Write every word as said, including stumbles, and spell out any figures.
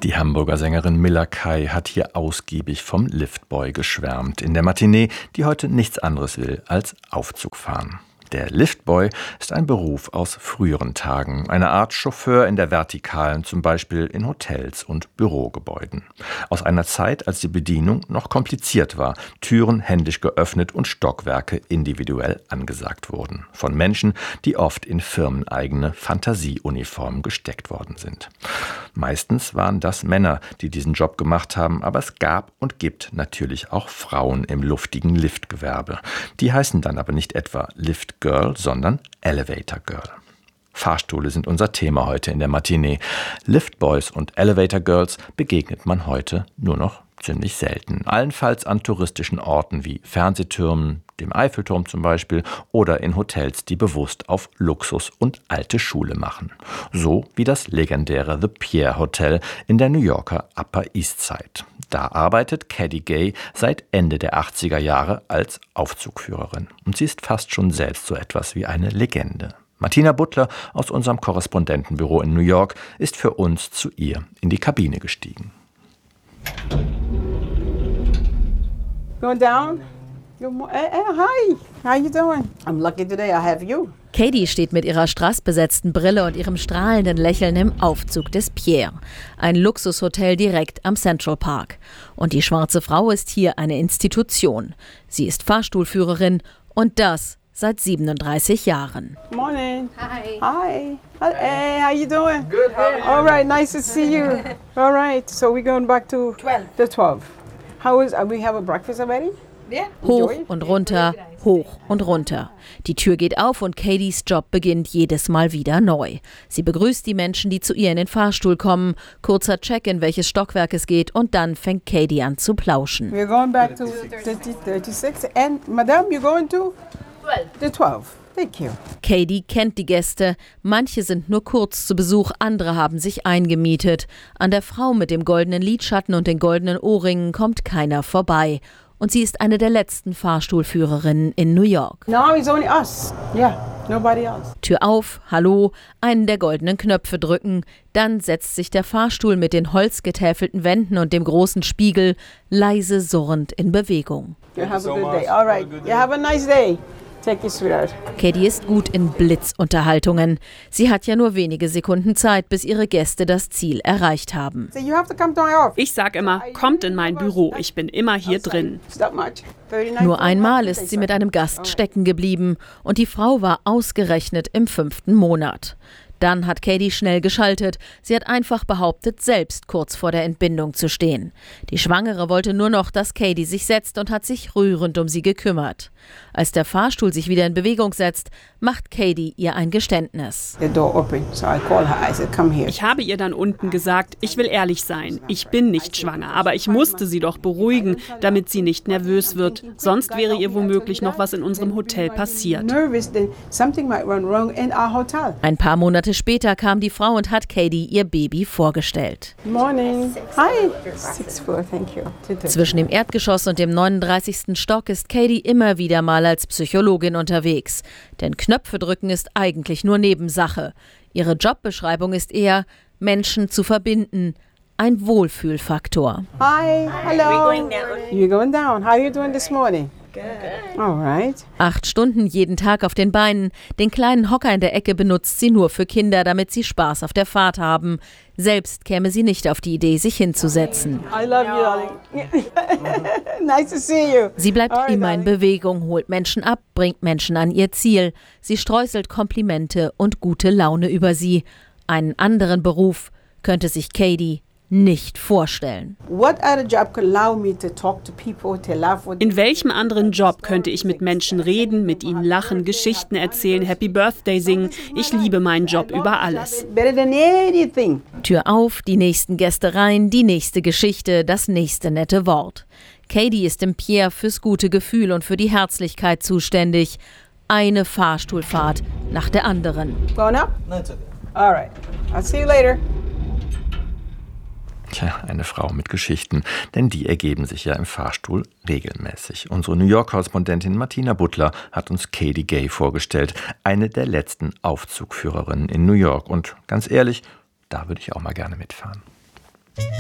Die Hamburger Sängerin Milla Kay hat hier ausgiebig vom Liftboy geschwärmt in der Matinee, die heute nichts anderes will als Aufzug fahren. Der Liftboy ist ein Beruf aus früheren Tagen, eine Art Chauffeur in der Vertikalen, zum Beispiel in Hotels und Bürogebäuden. Aus einer Zeit, als die Bedienung noch kompliziert war, Türen händisch geöffnet und Stockwerke individuell angesagt wurden. Von Menschen, die oft in firmeneigene Fantasieuniformen gesteckt worden sind. Meistens waren das Männer, die diesen Job gemacht haben, aber es gab und gibt natürlich auch Frauen im luftigen Liftgewerbe. Die heißen dann aber nicht etwa Lift Girl, sondern Elevator Girl. Fahrstühle sind unser Thema heute in der Matinee. Liftboys und Elevator Girls begegnet man heute nur noch ziemlich selten. Allenfalls an touristischen Orten wie Fernsehtürmen, dem Eiffelturm zum Beispiel, oder in Hotels, die bewusst auf Luxus und alte Schule machen. So wie das legendäre The Pierre Hotel in der New Yorker Upper East Side. Da arbeitet Caddy Gay seit Ende der achtziger Jahre als Aufzugführerin. Und sie ist fast schon selbst so etwas wie eine Legende. Martina Butler aus unserem Korrespondentenbüro in New York ist für uns zu ihr in die Kabine gestiegen. Going down? Hey, hey, hi, how you doing? I'm lucky today I have you. Caddy steht mit ihrer strassbesetzten Brille und ihrem strahlenden Lächeln im Aufzug des Pierre, ein Luxushotel direkt am Central Park. Und die schwarze Frau ist hier eine Institution. Sie ist Fahrstuhlführerin und das seit siebenunddreißig Jahren. Morning. Hi. Hi. Hey, how you doing? Good. How are you? All right, nice to see you. All right, so we're going back to twelve. The twelve. How is? Uh, we have a breakfast already? Hoch und runter, hoch und runter. Die Tür geht auf und Caddys Job beginnt jedes Mal wieder neu. Sie begrüßt die Menschen, die zu ihr in den Fahrstuhl kommen. Kurzer Check, in welches Stockwerk es geht, und dann fängt Caddy an zu plauschen. We're going back to thirty-six and Madame, you're going to the twelve. Thank you. Caddy kennt die Gäste. Manche sind nur kurz zu Besuch, andere haben sich eingemietet. An der Frau mit dem goldenen Lidschatten und den goldenen Ohrringen kommt keiner vorbei. Und sie ist eine der letzten Fahrstuhlführerinnen in New York. Now it's only us. Yeah, nobody else. Tür auf, hallo, einen der goldenen Knöpfe drücken. Dann setzt sich der Fahrstuhl mit den holzgetäfelten Wänden und dem großen Spiegel leise surrend in Bewegung. You have a good day. All right. You have a nice day. Take it, sweetheart. Caddy ist gut in Blitzunterhaltungen. Sie hat ja nur wenige Sekunden Zeit, bis ihre Gäste das Ziel erreicht haben. Ich sag immer, kommt in mein Büro, ich bin immer hier drin. Nur einmal ist sie mit einem Gast stecken geblieben und die Frau war ausgerechnet im fünften Monat. Dann hat Caddy schnell geschaltet. Sie hat einfach behauptet, selbst kurz vor der Entbindung zu stehen. Die Schwangere wollte nur noch, dass Caddy sich setzt und hat sich rührend um sie gekümmert. Als der Fahrstuhl sich wieder in Bewegung setzt, macht Caddy ihr ein Geständnis. Ich habe ihr dann unten gesagt, ich will ehrlich sein. Ich bin nicht schwanger, aber ich musste sie doch beruhigen, damit sie nicht nervös wird. Sonst wäre ihr womöglich noch was in unserem Hotel passiert. Ein paar Monate später kam die Frau und hat Caddy ihr Baby vorgestellt. Morning. Hi. Six four, thank you. Zwischen dem Erdgeschoss und dem neununddreißigsten Stock ist Caddy immer wieder mal als Psychologin unterwegs. Denn Knöpfe drücken ist eigentlich nur Nebensache. Ihre Jobbeschreibung ist eher, Menschen zu verbinden. Ein Wohlfühlfaktor. Hi. Hello. We're going down. You're going down. How are you doing this morning? Good. All right. Acht Stunden jeden Tag auf den Beinen. Den kleinen Hocker in der Ecke benutzt sie nur für Kinder, damit sie Spaß auf der Fahrt haben. Selbst käme sie nicht auf die Idee, sich hinzusetzen. I love you, darling. Nice to see you. Sie bleibt right, immer in Bewegung, holt Menschen ab, bringt Menschen an ihr Ziel. Sie streuselt Komplimente und gute Laune über sie. Einen anderen Beruf könnte sich Caddy nicht vorstellen. In welchem anderen Job könnte ich mit Menschen reden, mit ihnen lachen, Geschichten erzählen, Happy Birthday singen? Ich liebe meinen Job über alles. Tür auf, die nächsten Gäste rein, die nächste Geschichte, das nächste nette Wort. Caddy ist im Pierre fürs gute Gefühl und für die Herzlichkeit zuständig. Eine Fahrstuhlfahrt nach der anderen. Going up? No, it's okay. All right. I'll see you later. Tja, eine Frau mit Geschichten, denn die ergeben sich ja im Fahrstuhl regelmäßig. Unsere New York-Korrespondentin Martina Butler hat uns Caddy Gay vorgestellt, eine der letzten Aufzugführerinnen in New York. Und ganz ehrlich, da würde ich auch mal gerne mitfahren.